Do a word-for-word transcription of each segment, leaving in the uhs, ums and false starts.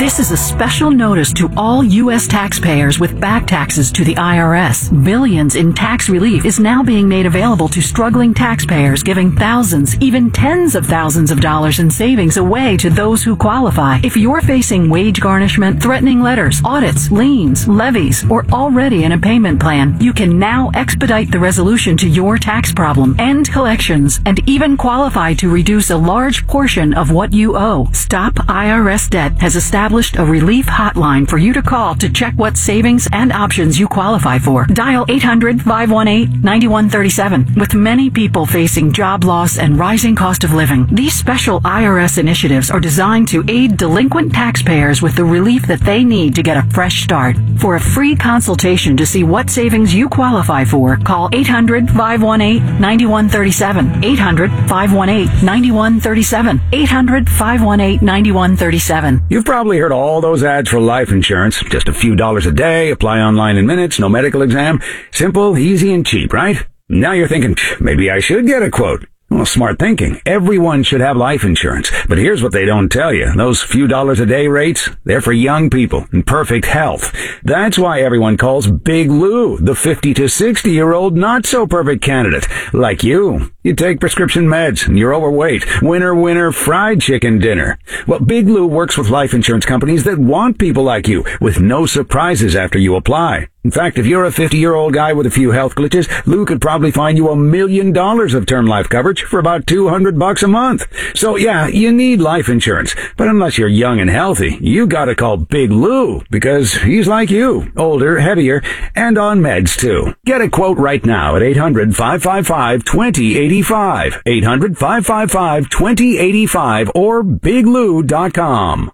This is a special notice to all U S taxpayers with back taxes to the I R S. Billions in tax relief is now being made available to struggling taxpayers, giving thousands, even tens of thousands of dollars in savings away to those who qualify. If you're facing wage garnishment, threatening letters, audits, liens, levies, or already in a payment plan, you can now expedite the resolution to your tax problem, end collections, and even qualify to reduce a large portion of what you owe. Stop I R S Debt has established a relief hotline for you to call to check what savings and options you qualify for. Dial eight hundred, five one eight, nine one three seven. With many people facing job loss and rising cost of living, these special I R S initiatives are designed to aid delinquent taxpayers with the relief that they need to get a fresh start. For a free consultation to see what savings you qualify for, call eight hundred, five one eight, nine one three seven. eight hundred, five one eight, nine one three seven. eight hundred, five one eight, nine one three seven. You've probably heard all those ads for life insurance. Just a few dollars a day, apply online in minutes, no medical exam. Simple, easy, and cheap, right? Now you're thinking, maybe I should get a quote. Well, smart thinking. Everyone should have life insurance. But here's what they don't tell you. Those few dollars a day rates, they're for young people in perfect health. That's why everyone calls Big Lou the fifty to sixty year old not so perfect candidate. Like you. You take prescription meds and you're overweight. Winner, winner, fried chicken dinner. Well, Big Lou works with life insurance companies that want people like you with no surprises after you apply. In fact, if you're a fifty-year-old guy with a few health glitches, Lou could probably find you a million dollars of term life coverage for about two hundred bucks a month. So yeah, you need life insurance. But unless you're young and healthy, you gotta call Big Lou because he's like you, older, heavier, and on meds too. Get a quote right now at eight hundred, five five five, two zero eight five. eight hundred, five five five, two zero eight five or big lou dot com.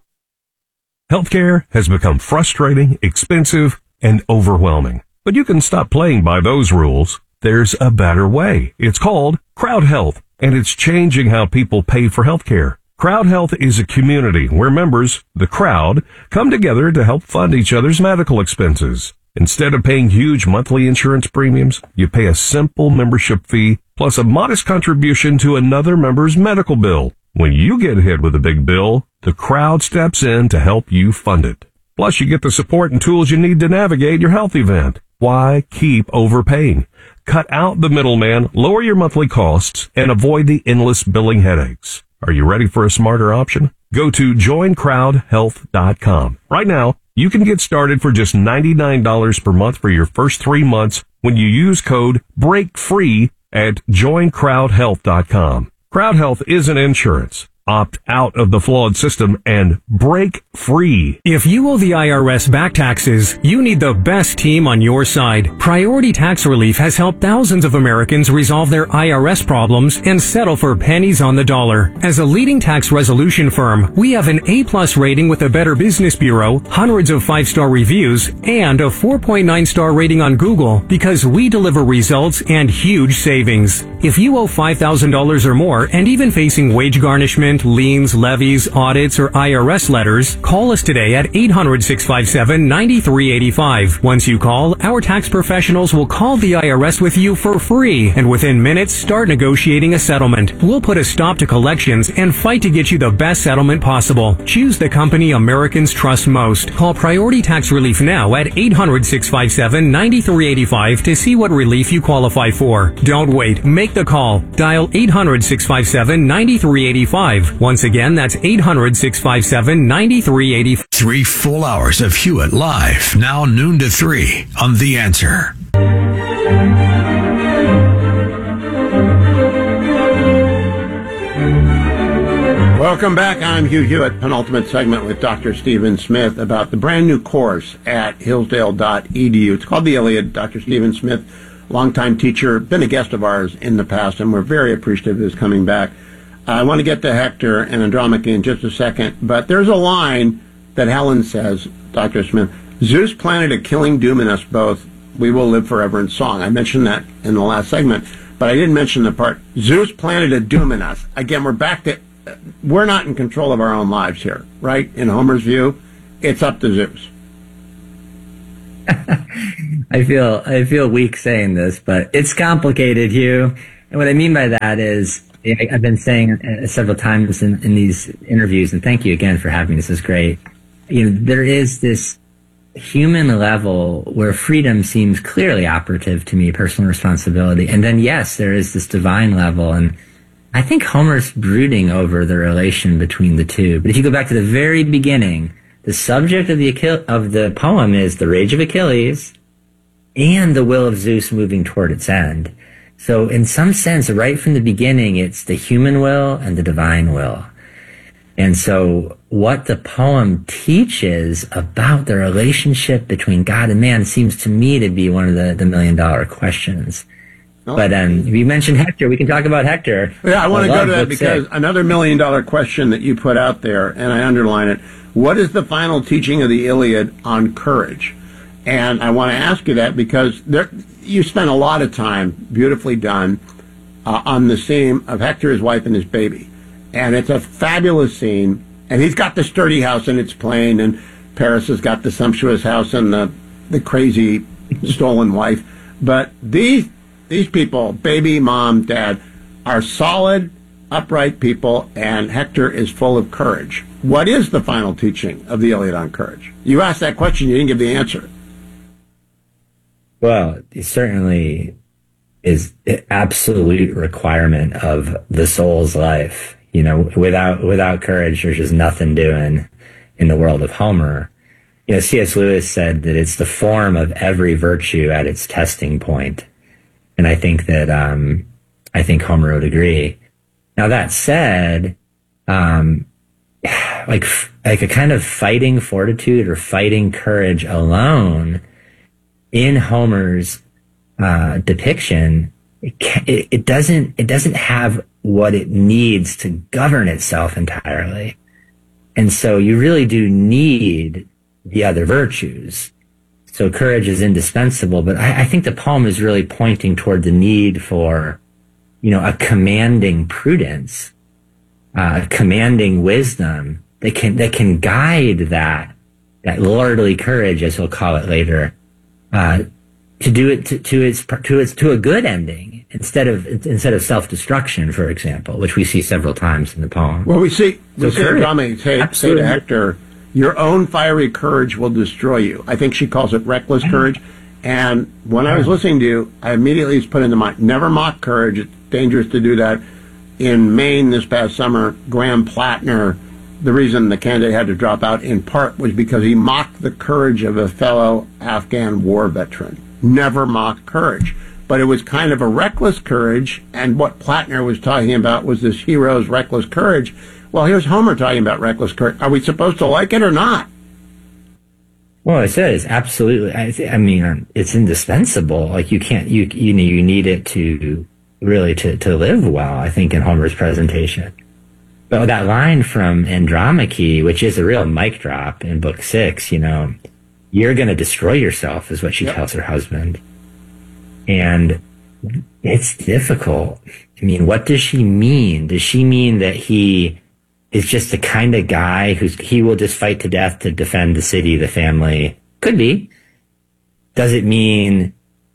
Healthcare has become frustrating, expensive, and overwhelming. But you can stop playing by those rules. There's a better way. It's called Crowd Health, and it's changing how people pay for healthcare. Crowd Health is a community where members, the crowd, come together to help fund each other's medical expenses. Instead of paying huge monthly insurance premiums, you pay a simple membership fee plus a modest contribution to another member's medical bill. When you get hit with a big bill, the crowd steps in to help you fund it. Plus, you get the support and tools you need to navigate your health event. Why keep overpaying? Cut out the middleman, lower your monthly costs, and avoid the endless billing headaches. Are you ready for a smarter option? Go to join crowd health dot com. Right now, you can get started for just ninety-nine dollars per month for your first three months when you use code BREAKFREE at join crowd health dot com. Crowd Health isn't insurance. Opt out of the flawed system and break free. If you owe the I R S back taxes, you need the best team on your side. Priority Tax Relief has helped thousands of Americans resolve their I R S problems and settle for pennies on the dollar. As a leading tax resolution firm, we have an A-plus rating with the Better Business Bureau, hundreds of five-star reviews, and a four point nine star rating on Google because we deliver results and huge savings. If you owe five thousand dollars or more and even facing wage garnishment, liens, levies, audits, or I R S letters, call us today at eight hundred, six five seven, nine three eight five. Once you call, our tax professionals will call the I R S with you for free, and within minutes, start negotiating a settlement. We'll put a stop to collections and fight to get you the best settlement possible. Choose the company Americans trust most. Call Priority Tax Relief now at eight hundred, six five seven, nine three eight five to see what relief you qualify for. Don't wait. Make the call. Dial eight hundred, six five seven, nine three eight five. Once again, that's eight hundred, six five seven, nine three eight five. Three full hours of Hewitt Live, now noon to three on The Answer. Welcome back. I'm Hugh Hewitt, penultimate segment with Doctor Stephen Smith about the brand new course at hillsdale dot e d u. It's called The Iliad. Doctor Stephen Smith, longtime teacher, been a guest of ours in the past, and we're very appreciative of his coming back. I want to get to Hector and Andromache in just a second, but there's a line that Helen says, Doctor Smith, Zeus planted a killing doom in us both. We will live forever in song. I mentioned that in the last segment, but I didn't mention the part, Zeus planted a doom in us. Again, we're back to, we're not in control of our own lives here, right? In Homer's view, it's up to Zeus. I feel, I feel weak saying this, but it's complicated, Hugh. And what I mean by that is, I've been saying uh, several times in, in these interviews, and thank you again for having me. This is great. you know, there is this human level where freedom seems clearly operative to me, personal responsibility. And then, yes, there is this divine level. And I think Homer's brooding over the relation between the two. But if you go back to the very beginning, the subject of the Achille- of the poem is the rage of Achilles and the will of Zeus moving toward its end. So in some sense, right from the beginning, it's the human will and the divine will. And so what the poem teaches about the relationship between God and man seems to me to be one of the, the million dollar questions. Oh. But um, you mentioned Hector. We can talk about Hector. Yeah, I want to go to that because six. Another million dollar question that you put out there, and I underline it. What is the final teaching of the Iliad on courage? And I want to ask you that because there, you spent a lot of time, beautifully done, uh, on the scene of Hector, his wife, and his baby. And it's a fabulous scene. And he's got the sturdy house and it's plain, and Paris has got the sumptuous house and the, the crazy stolen wife. But these these people, baby, mom, dad, are solid, upright people, and Hector is full of courage. What is the final teaching of the Iliad on courage? You asked that question, you didn't give the answer. Well, it certainly is an absolute requirement of the soul's life. You know, without without courage, there's just nothing doing in the world of Homer. You know, C S Lewis said that it's the form of every virtue at its testing point. And I think that, um, I think Homer would agree. Now, that said, um, like, like a kind of fighting fortitude or fighting courage alone in Homer's, uh, depiction, it, it, it doesn't, it doesn't have what it needs to govern itself entirely. And so you really do need the other virtues. So courage is indispensable, but I, I think the poem is really pointing toward the need for, you know, a commanding prudence, uh, commanding wisdom that can, that can guide that, that lordly courage, as he'll call it later, uh, to do it to, to its, to its, to a good ending instead of, instead of self-destruction, for example, which we see several times in the poem. Well, we see, we so see Andromache say, say to Hector, your own fiery courage will destroy you. I think she calls it reckless courage. And when I was listening to you, I immediately was put into mind, never mock courage. It's dangerous to do that. In Maine this past summer, Graham Plattner, the reason the candidate had to drop out in part was because he mocked the courage of a fellow Afghan war veteran. Never mock courage. But it was kind of a reckless courage, and what Plattner was talking about was this hero's reckless courage. Well, here's Homer talking about reckless courage. Are we supposed to like it or not? Well, I said it's absolutely. I, th- I mean, it's indispensable. Like you can't, you you know, you need it to really to to live well. I think in Homer's presentation. But that line from Andromache, which is a real mic drop in book six, you know, you're going to destroy yourself, is what she yep. tells her husband, and it's difficult. I mean, what does she mean? Does she mean that he is just the kind of guy who's, he will just fight to death to defend the city, the family? Could be. Does it mean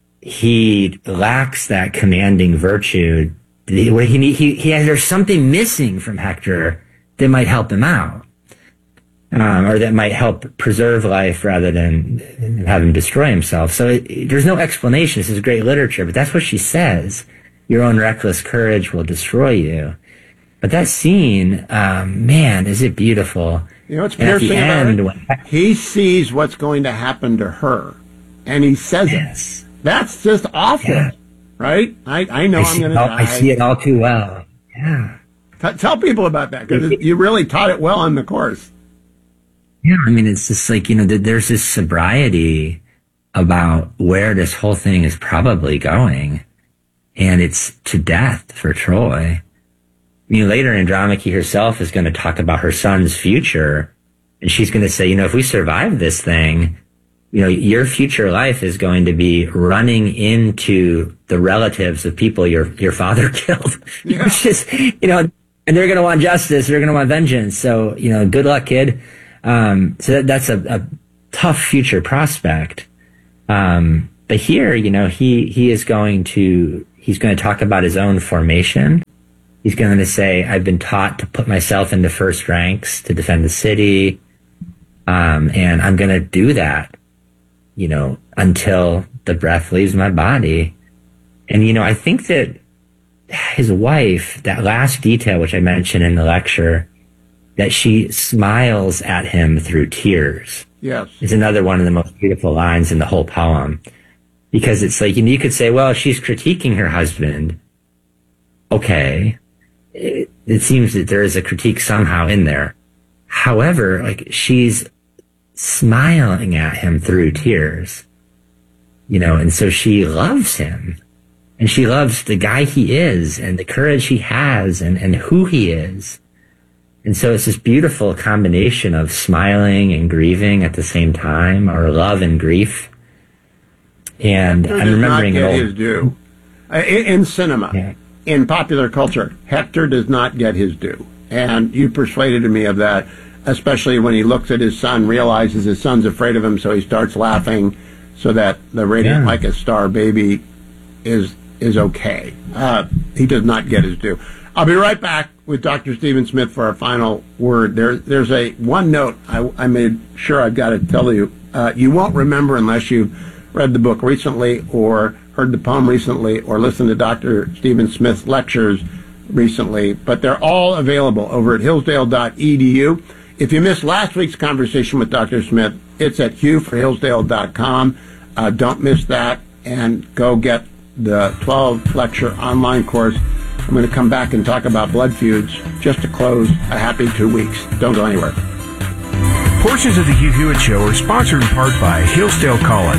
he lacks that commanding virtue? Where he, he, he has, there's something missing from Hector that might help him out, um, or that might help preserve life rather than have him destroy himself. So it, there's no explanation. This is great literature, but that's what she says. Your own reckless courage will destroy you. But that scene, um, man, is it beautiful. You know what's piercing about it? When, he sees what's going to happen to her, and he says yes. it. That's just awful, yeah. right? I, I know I I'm going to die. I see it all too well. Yeah. T- tell people about that, because you really taught it well on the course. Yeah, I mean, it's just like, you know, there's this sobriety about where this whole thing is probably going, and it's to death for Troy. I mean, later Andromache herself is going to talk about her son's future, and she's going to say, you know, if we survive this thing, you know, your future life is going to be running into the relatives of people your your father killed. Yeah. Which is, you know, and they're going to want justice, they're going to want vengeance. So, you know, good luck, kid. Um, so that, that's a, a tough future prospect. Um, but here, you know, he he is going to he's going to talk about his own formation. He's going to say, I've been taught to put myself into first ranks to defend the city. Um, and I'm going to do that, you know, until the breath leaves my body. And, you know, I think that his wife, that last detail, which I mentioned in the lecture, that she smiles at him through tears. Yes. Is another one of the most beautiful lines in the whole poem. Because it's like, you know, you could say, well, she's critiquing her husband. Okay. It, it seems that there is a critique somehow in there. However, like, she's smiling at him through tears, you know, and so she loves him, and she loves the guy he is and the courage he has and, and who he is. And so it's this beautiful combination of smiling and grieving at the same time, or love and grief. And Hector I'm remembering does not get old, his due. Uh, in, in cinema, yeah. in popular culture, Hector does not get his due. And you persuaded me of that, especially when he looks at his son, realizes his son's afraid of him, so he starts laughing so that the radiant Yeah. like a star baby is is okay. Uh, he does not get his due. I'll be right back with Doctor Stephen Smith for our final word. There, there's a one note I, I made sure I've got to tell you. Uh, you won't remember unless you've read the book recently or heard the poem recently or listened to Doctor Stephen Smith's lectures recently, but they're all available over at hillsdale dot e d u. If you missed last week's conversation with Doctor Smith, it's at hugh for hillsdale dot com. Uh, don't miss that, and go get the twelve lecture online course. I'm going to come back and talk about blood feuds just to close a happy two weeks. Don't go anywhere. Portions of the Hugh Hewitt Show are sponsored in part by Hillsdale College.